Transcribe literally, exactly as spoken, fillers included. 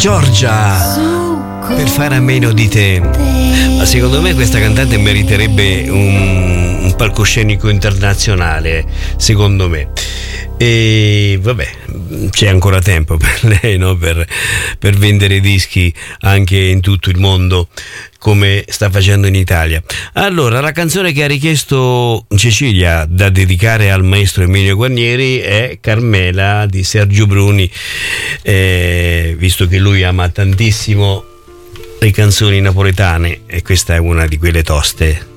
Giorgia, per fare a meno di te. Ma secondo me questa cantante meriterebbe un, un palcoscenico internazionale, secondo me. E vabbè, c'è ancora tempo per lei, no? per, per vendere dischi anche in tutto il mondo, come sta facendo in Italia. Allora, la canzone che ha richiesto Cecilia da dedicare al maestro Emilio Guarnieri è Carmela di Sergio Bruni, eh, visto che lui ama tantissimo le canzoni napoletane, e questa è una di quelle toste.